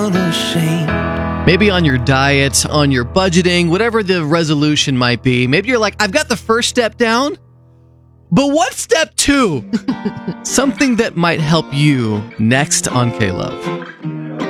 Maybe on your diet, on your budgeting, whatever the resolution might be. Maybe you're like, I've got the first step down, but what's step 2? Something that might help you next on K-Love.